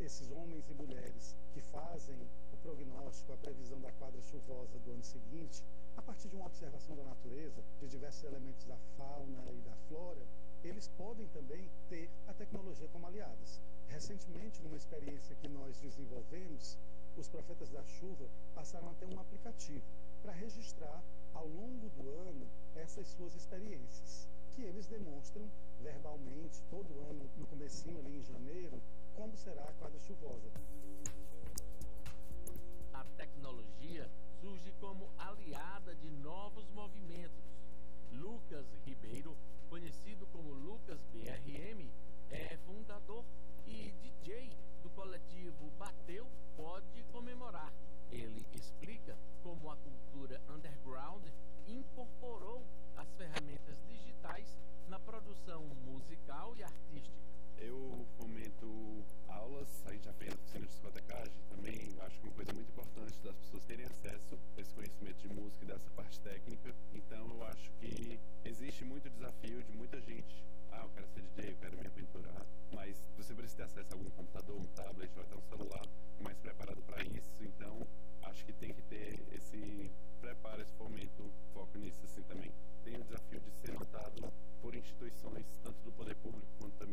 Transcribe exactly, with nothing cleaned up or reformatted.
esses homens e mulheres que fazem o prognóstico, a previsão da quadra chuvosa do ano seguinte, a partir de uma observação da natureza, de diversos elementos da fauna e da flora, eles podem também ter a tecnologia como aliados. Recentemente, numa experiência que nós desenvolvemos, os Profetas da Chuva passaram a ter um aplicativo para registrar ao longo do ano essas suas experiências, que eles demonstram verbalmente todo ano, no comecinho ali em janeiro, como será a quadra chuvosa. A tecnologia surge como aliada de novos movimentos. Lucas Ribeiro, conhecido como Lucas B R M, é fundador e D J do coletivo Bateu Pode Comemorar. Ele explica como a cultura underground incorporou as ferramentas digitais na produção musical e artística. Eu fomento aulas, a gente já fez oficina de discotecagem, também acho que uma coisa muito importante das pessoas terem acesso a esse conhecimento de música e dessa parte técnica. Então eu acho que existe muito desafio de muita gente. Ah, eu quero ser D J, eu quero me aventurar, mas você precisa ter acesso a algum computador, um tablet ou até um celular mais preparado para isso. Então acho que tem que ter esse preparo, esse fomento, foco nisso assim também. Tem o desafio de ser notado por instituições, tanto do poder público quanto